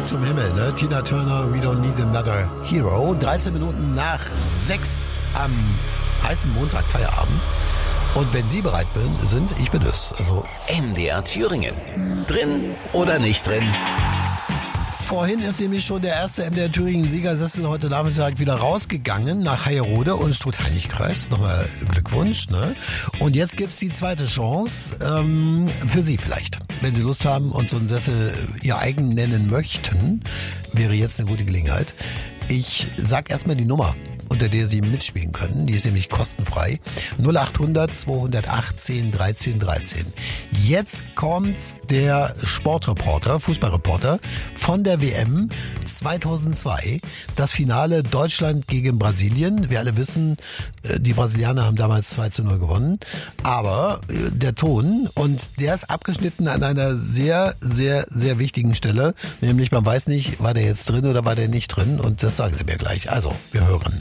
zum Himmel, ne? Tina Turner, We Don't Need Another Hero. 13 Minuten nach 6 am heißen Montag, Feierabend. Und wenn Sie bereit sind, ich bin es. Also MDR Thüringen. Drin oder nicht drin? vorhin ist nämlich schon der erste MDR Thüringen Siegersessel heute Nachmittag wieder rausgegangen nach Heierode und Struth-Heinrich-Kreis. Nochmal Glückwunsch. Ne? Und jetzt gibt's die zweite Chance für Sie vielleicht. Wenn Sie Lust haben und so einen Sessel Ihr eigen nennen möchten, wäre jetzt eine gute Gelegenheit. Ich sag erstmal die Nummer, unter der Sie mitspielen können. Die ist nämlich kostenfrei. 0800 218 13 13. Jetzt kommt der Sportreporter, Fußballreporter von der WM 2002. Das Finale Deutschland gegen Brasilien. Wir alle wissen, die Brasilianer haben damals 2:0 gewonnen. Aber der Ton, und der ist abgeschnitten an einer sehr, sehr, sehr wichtigen Stelle. Nämlich man weiß nicht, war der jetzt drin oder war der nicht drin. Und das sagen Sie mir gleich. Also, wir hören.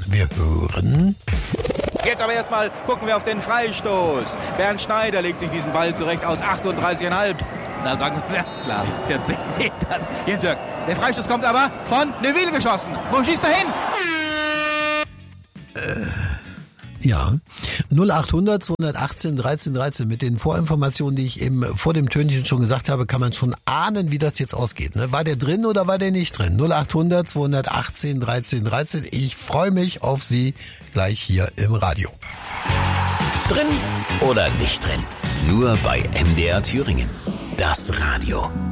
Jetzt aber erstmal gucken wir auf den Freistoß. Bernd Schneider legt sich diesen Ball zurecht aus 38,5. Na sagen wir, klar, 14 Metern. Jens Jörg, der Freistoß kommt aber von Neuville geschossen. Wo schießt er hin? Ja, 0800 218 13 13. Mit den Vorinformationen, die ich eben vor dem Tönchen schon gesagt habe, kann man schon ahnen, wie das jetzt ausgeht. Ne? War der drin oder war der nicht drin? 0800 218 13 13. Ich freue mich auf Sie gleich hier im Radio. Drin oder nicht drin? Nur bei MDR Thüringen. Das Radio.